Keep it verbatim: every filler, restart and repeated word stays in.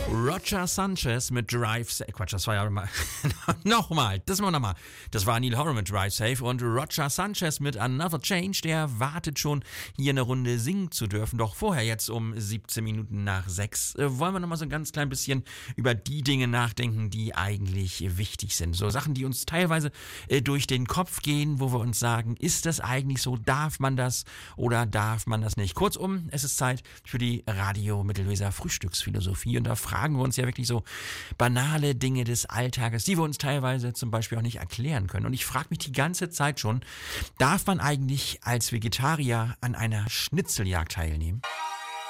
Roger Sanchez mit Drive Safe. Quatsch, das war ja mal. Nochmal, das machen wir nochmal. Das war Neil Horan mit Drive Safe und Roger Sanchez mit Another Change. Der wartet schon, hier eine Runde singen zu dürfen. Doch vorher, jetzt um siebzehn Minuten nach sechs, äh, wollen wir nochmal so ein ganz klein bisschen über die Dinge nachdenken, die eigentlich wichtig sind. So Sachen, die uns teilweise äh, durch den Kopf gehen, wo wir uns sagen, ist das eigentlich so? Darf man das oder darf man das nicht? Kurzum, es ist Zeit für die Radio Mittelweser Frühstücksphilosophie und da fragen wir uns ja wirklich so banale Dinge des Alltages, die wir uns teilweise zum Beispiel auch nicht erklären können. Und ich frage mich die ganze Zeit schon, darf man eigentlich als Vegetarier an einer Schnitzeljagd teilnehmen?